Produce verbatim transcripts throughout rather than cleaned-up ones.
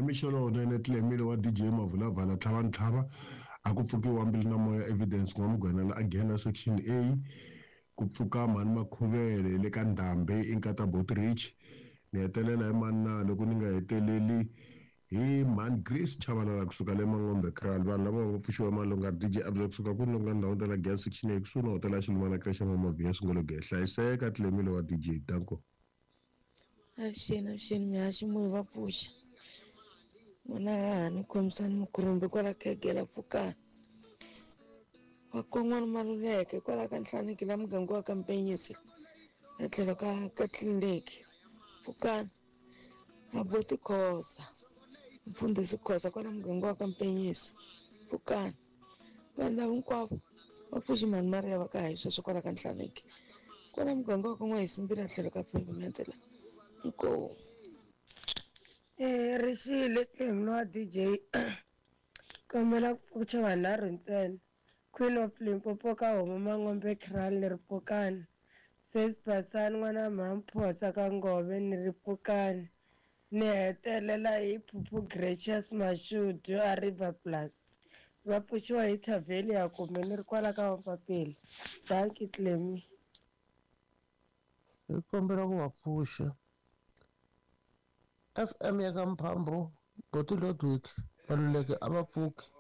mixolo ne netlemile wa D J Mavula Vala tlhava ntlhava a ku pfukiwa mbili na moya evidence ku n'wamugwenela again a section A ku pfuka mani Makhuvele le ka Ndhambe inkata Botridge ni hetelela hi mani loko ni nga heteleli hi man Grace Chavalala kusuka le Mangombe Kral vanhu lava va pfuxiwa malunga D J Abza kusuka ku longa ndhawu ta la gas section A kusuka hotela Xilumana Crash Mama Bia sungolo ge hlayiseka tlemile wa D J danko Avuxeni avuxeni mihaxi moyi va pfuxa n'wana ni khomisani mukurumbi kwala khegela pfukani vakon'wana maluleke kwala ka Nhlaneki la muganga wa ka Mpenyisi etlhelo ka ka tliliniki pfukani a Boti Khoza mfundhisi Khoza kwala muganga wa ka Mpenyisi pfukani vanhu lava hinkwavo va pfuxi mani Maria va ka hayi sweswo kwala ka Nhlaneki kwala muganga wa ka N'wahisindira tlhelo ka pavement la inkomu eh rixile tlemlo wa D J kombela ku pfuxa vanharhu ntsena Queen of Limpopo ka homa Mangombe Kral ni ripokani Ses Basani n'wana Mamphosa ka Ngove ni ripokani ni hetelela hi Phuphu Gracious Mashudu a River Plus va pfuxiwa hi Taveli ya kumbe ni ri kwala ka Vampapila danki Clemi hi kombela ku va pfuxa F M ya ka Mphambo Boti Lodwick Baluleke a va pfuki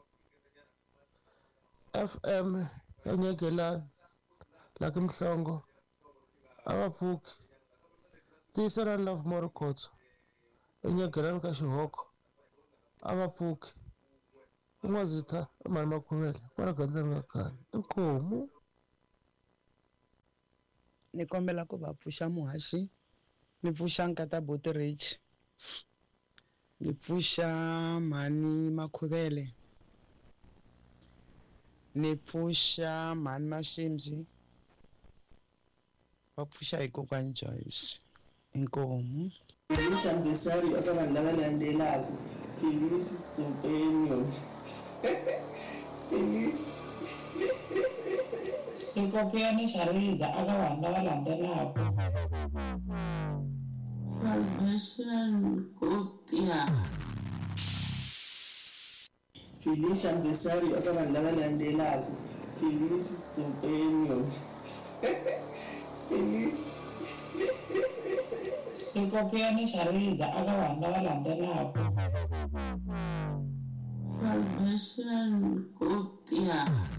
F M ya Nyegelani la ka Mhlongo a va pfuki Tisana Love Morikotso eNyegelani ka Xihoko a va pfuki N'wazitha mani Makhuvele kwala gandlani ka khale inkomu ni kombela ku va pfuxa muhaxi ni pfuxa nkata Botridge ni pfuxa mani Makhuvele ni pfuxa mani Mashimzi va pfuxa hi kokwani Joyce inkomu Felicia Mbesari aka vanhu lava landzelaka Felice Stompenio Felice Ikopiyani Shariza aka vanhu lava landzelaka Salvation Kopia Felicia Mbesari aka vanhu lava landzelaka Felice Stompenio Felice Ikopiyani Shariza aka vanhu lava landzelaka Salvation Kopia